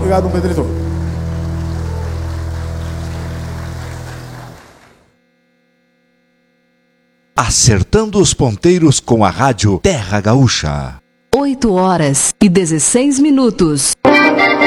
obrigado, Pedrito. Acertando os ponteiros com a rádio Terra Gaúcha. 8h16.